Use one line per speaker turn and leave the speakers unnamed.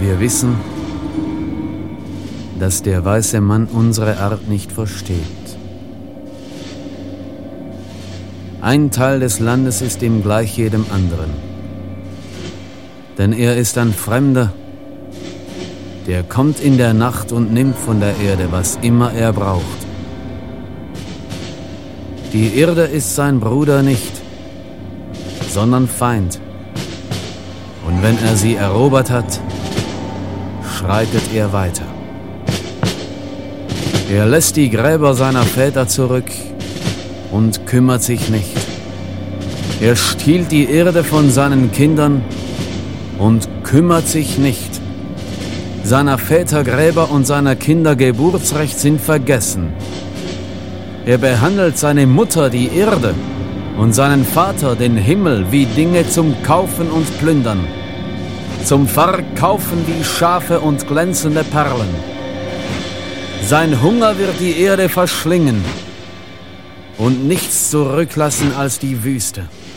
Wir wissen, dass der weiße Mann unsere Art nicht versteht. Ein Teil des Landes ist ihm gleich jedem anderen. Denn er ist ein Fremder, der kommt in der Nacht und nimmt von der Erde, was immer er braucht. Die Erde ist sein Bruder nicht, sondern Feind. Und wenn er sie erobert hat, schreitet er weiter. Er lässt die Gräber seiner Väter zurück und kümmert sich nicht. Er stiehlt die Erde von seinen Kindern und kümmert sich nicht. Seiner Väter Gräber und seiner Kinder Geburtsrecht sind vergessen. Er behandelt seine Mutter, die Erde, und seinen Vater, den Himmel, wie Dinge zum Kaufen und Plündern, zum Verkaufen wie Schafe und glänzende Perlen. Sein Hunger wird die Erde verschlingen und nichts zurücklassen als die Wüste.